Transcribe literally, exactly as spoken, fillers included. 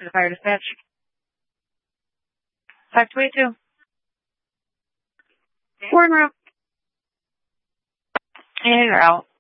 to the fire dispatch. five two eight two. Four in room. And you're out.